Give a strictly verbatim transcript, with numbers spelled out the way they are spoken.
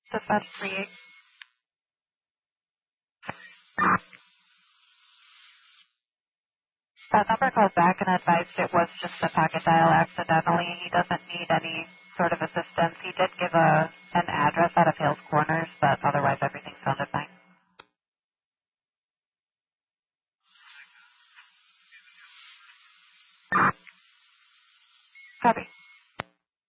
Dispatch three eight. That number called back and advised it was just a packet dial accidentally. He doesn't need any sort of assistance. He did give a an address out of Hales Corners, but otherwise everything sounded fine. Copy.